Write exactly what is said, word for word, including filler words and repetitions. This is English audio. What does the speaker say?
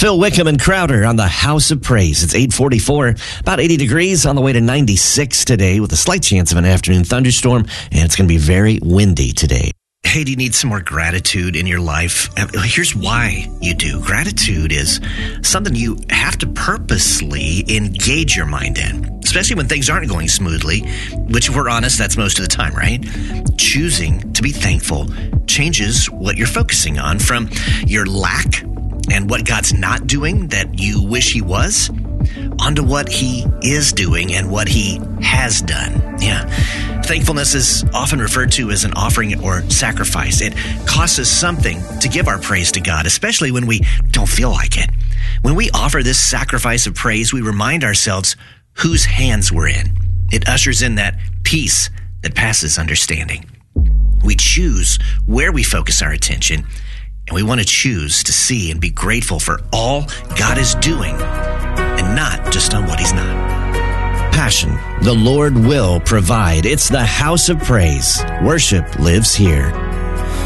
Phil Wickham and Crowder on the House of Praise. It's eight forty-four, about eighty degrees, on the way to ninety-six today with a slight chance of an afternoon thunderstorm, and it's going to be very windy today. Hey, do you need some more gratitude in your life? Here's why you do. Gratitude is something you have to purposely engage your mind in, especially when things aren't going smoothly, which, if we're honest, that's most of the time, right? Choosing to be thankful changes what you're focusing on from your lack and what God's not doing that you wish he was, onto what he is doing and what he has done. Yeah. Thankfulness is often referred to as an offering or sacrifice. It costs us something to give our praise to God, especially when we don't feel like it. When we offer this sacrifice of praise, we remind ourselves whose hands we're in. It ushers in that peace that passes understanding. We choose where we focus our attention, and we want to choose to see and be grateful for all God is doing and not just on what he's not. Passion, the Lord will provide. It's the House of Praise. Worship lives here.